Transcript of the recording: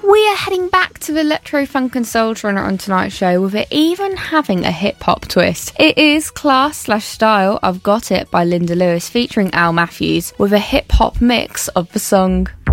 We are heading back to electro funk and soul genre on tonight's show, with it even having a hip-hop twist. It is Class/Style I've Got It by Linda Lewis featuring Al Matthews, with a hip-hop mix of the song.